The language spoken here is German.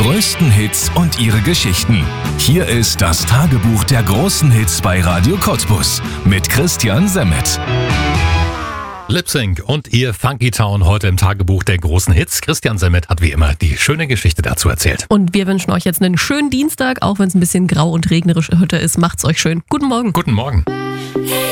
größten Hits und ihre Geschichten. Hier ist das Tagebuch der großen Hits bei Radio Cottbus mit Christian Semmet. Lip-Sync und ihr Funky Town heute im Tagebuch der großen Hits. Christian Semmet hat wie immer die schöne Geschichte dazu erzählt. Und wir wünschen euch jetzt einen schönen Dienstag, auch wenn es ein bisschen grau und regnerisch heute ist. Macht's euch schön. Guten Morgen. Guten Morgen. Hey.